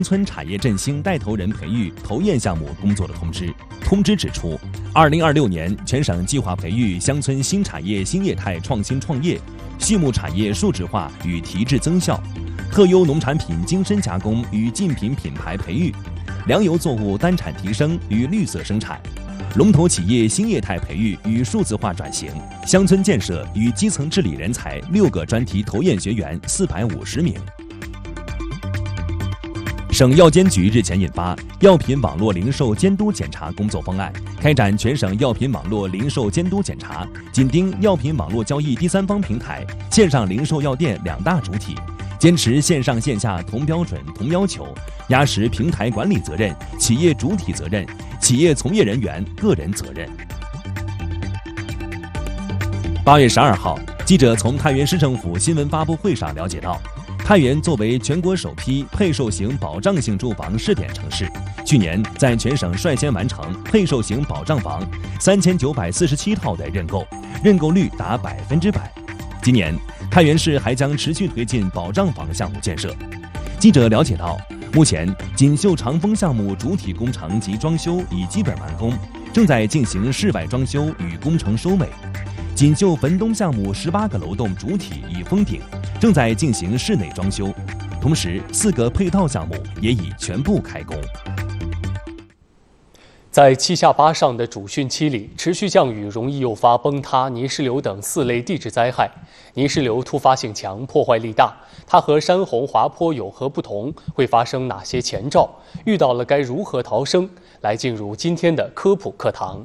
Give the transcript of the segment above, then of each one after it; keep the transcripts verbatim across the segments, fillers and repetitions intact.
村产业振兴带头人培育投研项目工作的通知。通知指出，二零二六年全省计划培育乡村新产业新业态创新创业、畜牧产业数字化与提质增效、特优农产品精深加工与竞品品牌培育、粮油作物单产提升与绿色生产、龙头企业新业态培育与数字化转型、乡村建设与基层治理人才六个专题投研学员四百五十名。省药监局日前印发《药品网络零售监督检查工作方案》，开展全省药品网络零售监督检查，紧盯药品网络交易第三方平台、线上零售药店两大主体，坚持线上线下同标准同要求，压实平台管理责任、企业主体责任、企业从业人员个人责任。八月十二号，记者从太原市政府新闻发布会上了解到，太原作为全国首批配售型保障性住房试点城市，去年在全省率先完成配售型保障房三千九百四十七套的认购，认购率达百分之百。今年，太原市还将持续推进保障房项目建设。记者了解到，目前锦绣长丰项目主体工程及装修已基本完工，正在进行室外装修与工程收尾。锦绣汾东项目十八个楼栋主体已封顶，正在进行室内装修，同时四个配套项目也已全部开工。 在七下八上的主汛期里，持续降雨容易诱发崩塌、泥石流等四类地质灾害。泥石流突发性强，破坏力大，它和山洪滑坡有何不同？会发生哪些前兆？遇到了该如何逃生？来进入今天的科普课堂。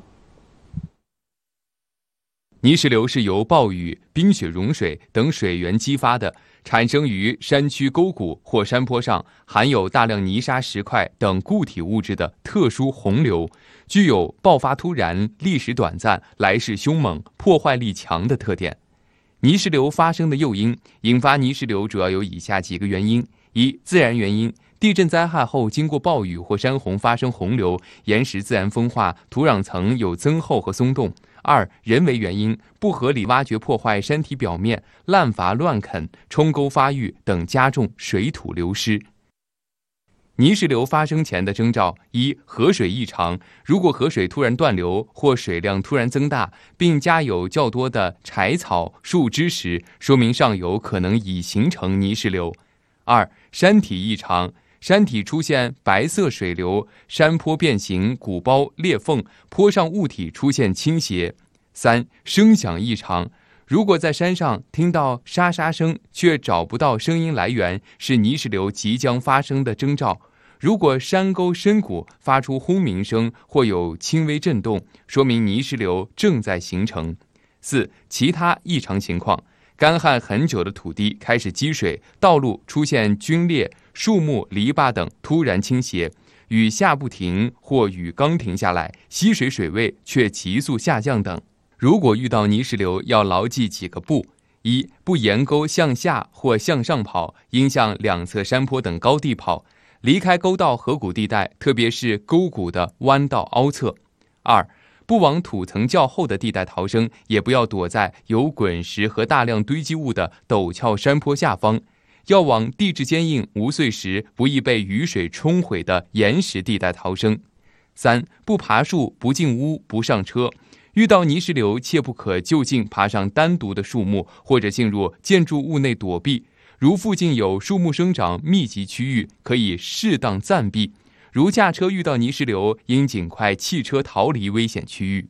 泥石流是由暴雨、冰雪融水等水源激发的，产生于山区沟谷或山坡上含有大量泥沙、石块等固体物质的特殊洪流，具有爆发突然、历时短暂、来势凶猛、破坏力强的特点。泥石流发生的诱因，引发泥石流主要有以下几个原因：一、自然原因，地震灾害后经过暴雨或山洪发生洪流，岩石自然风化，土壤层有增厚和松动。二、人为原因，不合理挖掘破坏山体表面，滥伐乱垦，冲沟发育等，加重水土流失。泥石流发生前的征兆：一、河水异常，如果河水突然断流或水量突然增大，并加有较多的柴草、树枝时，说明上游可能已形成泥石流。二、山体异常，山体出现白色水流，山坡变形、鼓包、裂缝，坡上物体出现倾斜。三、声响异常，如果在山上听到沙沙声却找不到声音来源，是泥石流即将发生的征兆。如果山沟深谷发出轰鸣声或有轻微震动，说明泥石流正在形成。四、其他异常情况，干旱很久的土地开始积水，道路出现龟裂，树木、篱笆等突然倾斜，雨下不停或雨刚停下来，溪水水位却急速下降等。如果遇到泥石流，要牢记几个不：一、不沿沟向下或向上跑，应向两侧山坡等高地跑，离开沟道河谷地带，特别是沟谷的弯道凹侧。二、不往土层较厚的地带逃生，也不要躲在有滚石和大量堆积物的陡峭山坡下方，要往地质坚硬、无碎石、不易被雨水冲毁的岩石地带逃生。三、不爬树、不进屋、不上车，遇到泥石流，切不可就近爬上单独的树木，或者进入建筑物内躲避。如附近有树木生长密集区域，可以适当暂避。如驾车遇到泥石流，应尽快弃车逃离危险区域。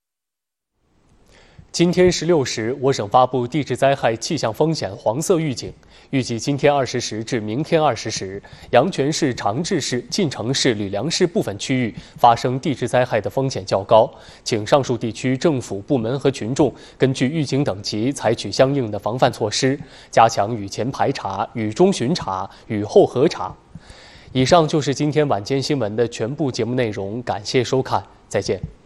今天十六时，我省发布地质灾害气象风险黄色预警，预计今天二十时至明天二十时，阳泉市、长治市、晋城市、吕梁市部分区域发生地质灾害的风险较高，请上述地区政府部门和群众根据预警等级采取相应的防范措施，加强雨前排查、雨中巡查、雨后核查。以上就是今天晚间新闻的全部节目内容，感谢收看，再见。